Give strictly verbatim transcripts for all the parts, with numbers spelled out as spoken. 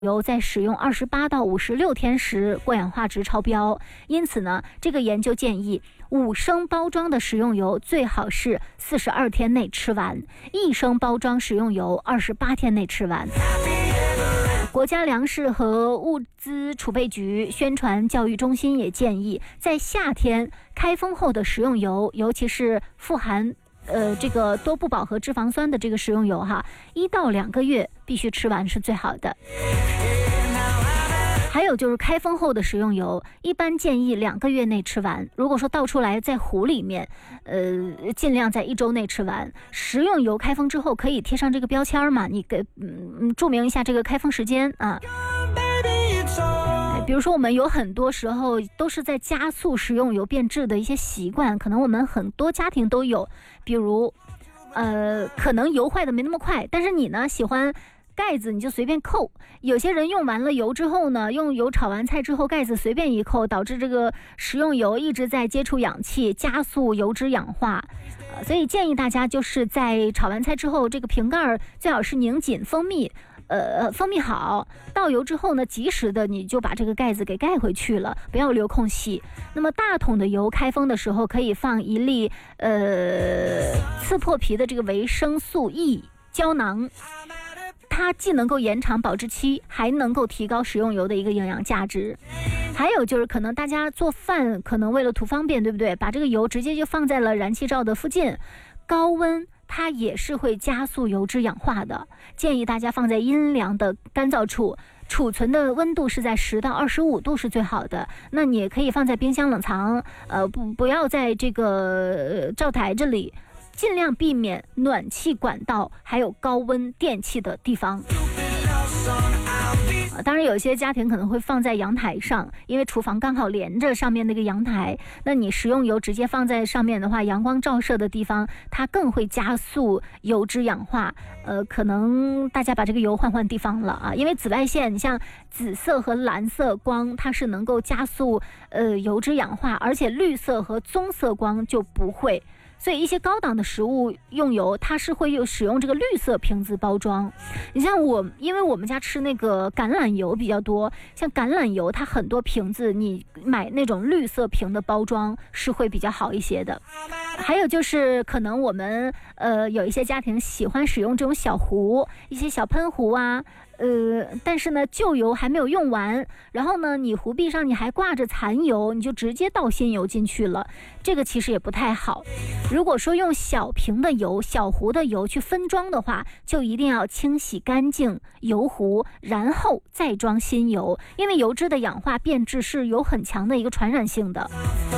油在使用二十八到五十六天时过氧化值超标，因此呢，这个研究建议五升包装的食用油最好是四十二天内吃完，一升包装食用油二十八天内吃完。国家粮食和物资储备局宣传教育中心也建议，在夏天开封后的食用油，尤其是富含呃这个多不饱和脂肪酸的这个食用油哈，一到两个月必须吃完是最好的。还有就是开封后的食用油，一般建议两个月内吃完。如果说倒出来在壶里面，呃，尽量在一周内吃完。食用油开封之后可以贴上这个标签嘛，你给嗯注明一下这个开封时间啊。比如说我们有很多时候都是在加速食用油变质的一些习惯，可能我们很多家庭都有，比如呃，可能油坏的没那么快，但是你呢喜欢盖子你就随便扣，有些人用完了油之后呢，用油炒完菜之后盖子随便一扣，导致这个食用油一直在接触氧气，加速油脂氧化。呃、所以建议大家就是在炒完菜之后，这个瓶盖最好是拧紧封闭，呃，封闭好，倒油之后呢，及时的你就把这个盖子给盖回去了，不要留空隙。那么大桶的油开封的时候，可以放一粒呃刺破皮的这个维生素 E 胶囊。它既能够延长保质期，还能够提高食用油的一个营养价值。还有就是可能大家做饭可能为了图方便，对不对？把这个油直接就放在了燃气灶的附近，高温它也是会加速油脂氧化的。建议大家放在阴凉的干燥处，储存的温度是在十到二十五度是最好的。那你也可以放在冰箱冷藏，呃，不不要在这个、呃、灶台这里。尽量避免暖气管道还有高温电器的地方。当然有些家庭可能会放在阳台上，因为厨房刚好连着上面那个阳台，那你食用油直接放在上面的话，阳光照射的地方它更会加速油脂氧化。呃，可能大家把这个油换换地方了啊，因为紫外线，你像紫色和蓝色光，它是能够加速呃油脂氧化，而且绿色和棕色光就不会。所以一些高档的食物用油，它是会有使用这个绿色瓶子包装。你像我，因为我们家吃那个橄榄油比较多，像橄榄油它很多瓶子，你买那种绿色瓶的包装是会比较好一些的。还有就是可能我们呃有一些家庭喜欢使用这种小壶，一些小喷壶啊。呃，但是呢，旧油还没有用完，然后呢，你壶壁上你还挂着残油，你就直接倒新油进去了，这个其实也不太好。如果说用小瓶的油、小壶的油去分装的话，就一定要清洗干净油壶，然后再装新油，因为油脂的氧化变质是有很强的一个传染性的。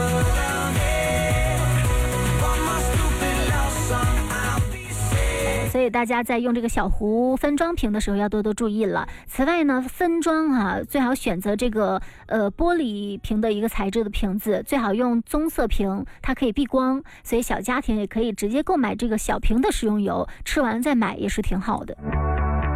所以大家在用这个小壶分装瓶的时候要多多注意了。此外呢，分装啊，最好选择这个呃玻璃瓶的一个材质的瓶子，最好用棕色瓶，它可以避光。所以小家庭也可以直接购买这个小瓶的食用油，吃完再买也是挺好的。